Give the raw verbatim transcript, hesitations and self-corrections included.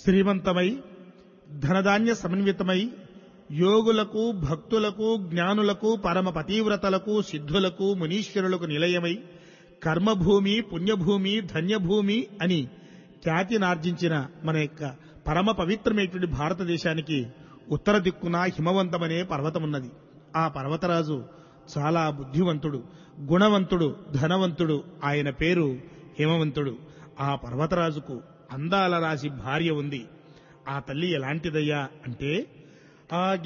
శ్రీమంతమై ధనధాన్య సమన్వితమై యోగులకు భక్తులకు జ్ఞానులకు పరమ పతివ్రతలకు సిద్ధులకు మునీశ్వరులకు నిలయమై కర్మభూమి పుణ్యభూమి ధన్యభూమి అని ఖ్యాతినార్జించిన మన యొక్క పరమ పవిత్రమైనటువంటి భారతదేశానికి ఉత్తర దిక్కున హిమవంతమనే పర్వతమున్నది. ఆ పర్వతరాజు చాలా బుద్ధివంతుడు, గుణవంతుడు, ధనవంతుడు. ఆయన పేరు హిమవంతుడు. ఆ పర్వతరాజుకు అందాల రాశి భార్య ఉంది. ఆ తల్లి ఎలాంటిదయ్యా అంటే ఆ